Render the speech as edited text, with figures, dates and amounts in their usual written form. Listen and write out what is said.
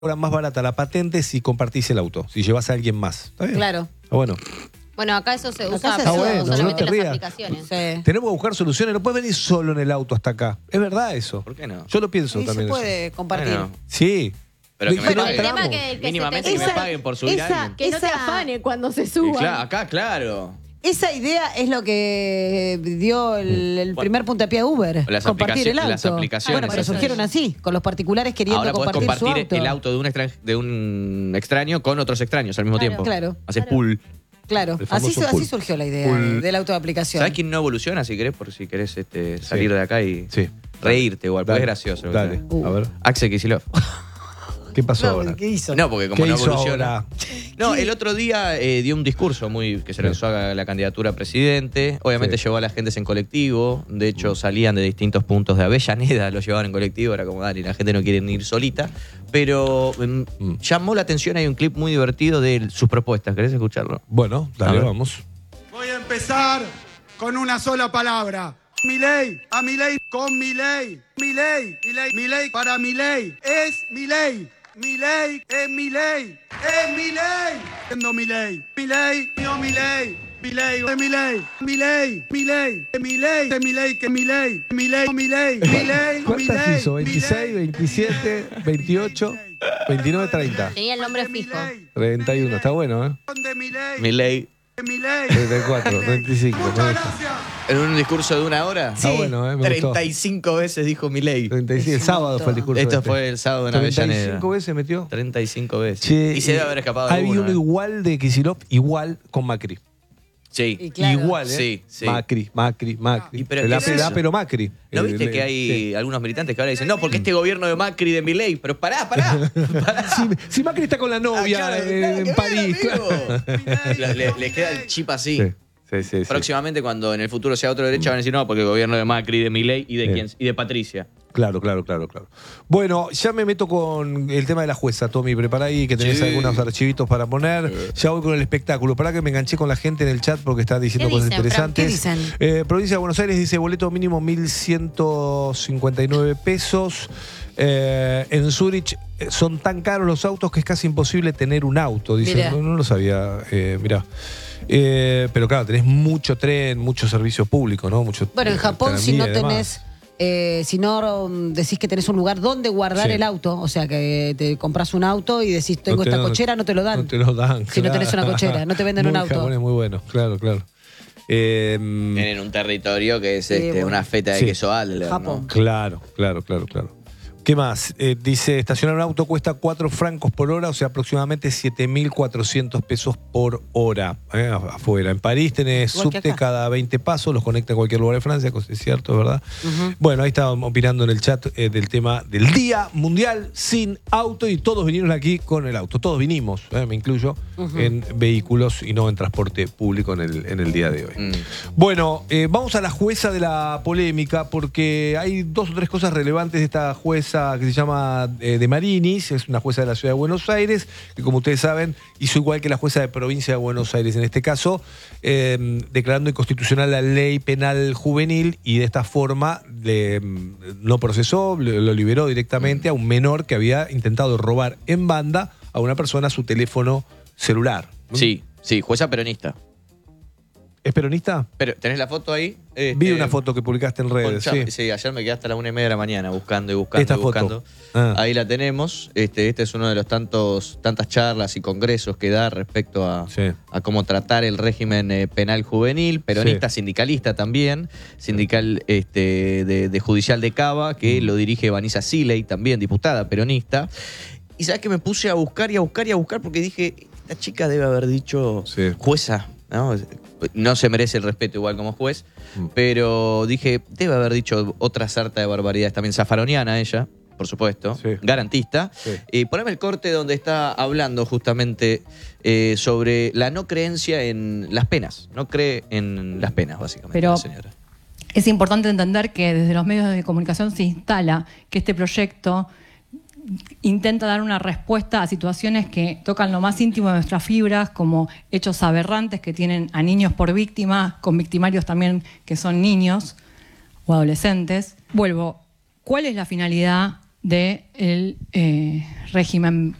Ahora más barata la patente si compartís el auto, si llevas a alguien más. ¿Está bien? Claro. Bueno. Bueno, acá eso se usa Está bueno, solamente no te en las rías. aplicaciones. Sí. Tenemos que buscar soluciones. No puedes venir solo en el auto hasta acá. Es verdad eso. ¿Por qué no? Yo lo pienso Sí, también. se eso. puede compartir. Bueno, Sí. pero que me Pero paguen. el tema que Mínimamente se que te- me paguen por subir a alguien. Que no te Esa- afane cuando se Y suba. acá, claro. Esa idea es lo que dio el primer puntapié a Uber. Las compartir el auto. las aplicaciones Bueno, pero esas. surgieron así, con los particulares queriendo Ahora podés compartir su compartir auto. el auto de un extraño con otros extraños al mismo Claro. tiempo. Claro. Haces pool. Claro, El así, famoso pool. así surgió la idea Pool. del auto de aplicación. ¿Sabes quién no evoluciona si querés? Por si querés salir de acá y Sí. reírte igual, porque Dale. es gracioso. lo que Dale. sea. A ver. Axel Kicillof. ¿Qué pasó No, ahora? ¿qué hizo? No, porque como ¿Qué no hizo evoluciona. ahora? No, el otro día dio un discurso que se lanzó a la candidatura a presidente. Obviamente Sí. llevó a la gente en colectivo. De hecho, salían de distintos puntos de Avellaneda, lo llevaban en colectivo. Era como, dale, la gente no quiere ni ir solita. Pero llamó la atención, hay un clip muy divertido de sus propuestas. ¿Querés escucharlo? Bueno, A dale, ver. vamos. Voy a empezar con una sola palabra. Milei, a Milei, con Milei. Milei, Milei, Milei para Milei. Es Milei. Milei, es Milei. Es Milei. Siendo Milei. Milei, mío Milei. Milei, es Milei. Milei, Milei, es Milei. Es Milei, que Milei. Milei, Milei, Milei, ¿Cuántas Milei, hizo? 26, 27, 28, 29, 30. Tenía el nombre fijo. 31. Está bueno, ¿eh? de Milei. Milei, Milei. 34, 35. Muchas gracias. en un discurso de una hora, Está bueno, ¿eh? Me gustó. 35 veces dijo Milei. 36. El sábado fue el discurso. Esto este. fue el sábado en Avellaneda. 35 veces metió. 35 veces. Che, y se debe haber escapado Hay alguno, uno igual de Kicillof, igual con Macri. Sí. Y claro. Igual, ¿eh? Sí, sí. Macri. ¿Y pero La qué es eso? pero Macri. ¿No viste que hay algunos militantes que ahora dicen, no, porque este gobierno de Macri de Milei, pero pará. Si Macri está con la novia Ah, claro, en nada que París. ver, amigo. Le queda el chip así. Sí. Próximamente, cuando en el futuro sea otro derecha, van a decir, no, porque el gobierno de Macri, de Milei y de Sí. quién, y de Patricia. Claro. Bueno, ya me meto con el tema de la jueza, Tommy. Prepara ahí que tenés Sí. algunos archivitos para poner. Ya voy con el espectáculo. Para que me enganché con la gente en el chat porque está diciendo ¿Qué cosas dicen, Fran? interesantes. ¿Qué dicen? Provincia de Buenos Aires dice boleto mínimo 1.159 pesos. En Zurich son tan caros los autos que es casi imposible tener un auto. Dice, Mirá. no lo sabía. Mirá. Pero claro, tenés mucho tren, mucho servicio público, ¿no? Mucho, Bueno, en Japón, si no tranvía y demás. tenés, si no decís que tenés un lugar donde guardar Sí. el auto, o sea, que te compras un auto y decís, tengo No te esta dan- cochera, no te lo dan. No te lo dan. Si no tenés una cochera, no te venden un Muy auto. japonés, muy bueno, claro. Tienen un territorio que es bueno. una feta de Sí. queso Adler, Japón. ¿no? Claro. ¿Qué más? Dice, estacionar un auto cuesta 4 francos por hora, o sea, aproximadamente 7.400 pesos por hora afuera. En París tenés Igual que subte acá. cada 20 pasos, los conecta a cualquier lugar de Francia, es cierto, ¿verdad? Bueno, ahí estaban opinando en el chat del tema del Día Mundial sin auto y todos vinieron aquí con el auto. Todos vinimos, me incluyo, en vehículos y no en transporte público en el día de hoy. Bueno, vamos a la jueza de la polémica porque hay 2 o 3 cosas relevantes de esta jueza que se llama de Marinis, es una jueza de la Ciudad de Buenos Aires, que como ustedes saben hizo igual que la jueza de Provincia de Buenos Aires, en este caso declarando inconstitucional la ley penal juvenil y de esta forma no procesó, lo liberó directamente a un menor que había intentado robar en banda a una persona su teléfono celular. Sí, jueza peronista. ¿Es peronista? Pero, ¿tenés la foto ahí? Vi una foto que publicaste en redes. Sí, ayer me quedé hasta la 1:30 de la mañana buscando y buscando Esta y buscando. foto. Ah. Ahí la tenemos. Este es uno de los tantas charlas y congresos que da respecto a cómo tratar el régimen penal juvenil, peronista, sindicalista también, sindical de judicial de Cava, que lo dirige Vanessa Siley, también diputada peronista. Y sabes que me puse a buscar porque dije, esta chica debe haber dicho jueza, ¿no? No se merece el respeto igual como juez, pero dije, debe haber dicho otra sarta de barbaridades también, zafaroniana ella, por supuesto, garantista. Poneme el corte donde está hablando justamente sobre la no creencia en las penas, no cree en las penas básicamente, Pero la señora. es importante entender que desde los medios de comunicación se instala que este proyecto intenta dar una respuesta a situaciones que tocan lo más íntimo de nuestras fibras, como hechos aberrantes que tienen a niños por víctima, con victimarios también que son niños o adolescentes. Vuelvo, ¿cuál es la finalidad del régimen